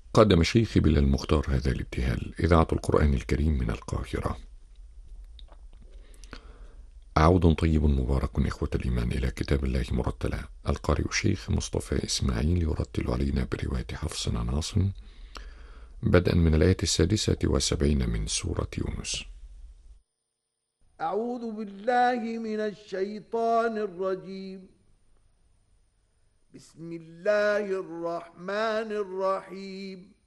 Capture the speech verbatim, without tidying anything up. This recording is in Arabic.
قدم شيخي بلال المختار هذا الابتهال. إذاعة القرآن الكريم من القاهرة. عود طيب مبارك إخوة الإيمان إلى كتاب الله مرتلا. القارئ الشيخ مصطفى إسماعيل يرتل علينا برواية حفص عن عاصم بدءا من الآية السادسة والسبعين من سورة يونس. أعوذ بالله من الشيطان الرجيم. بسم الله الرحمن الرحيم.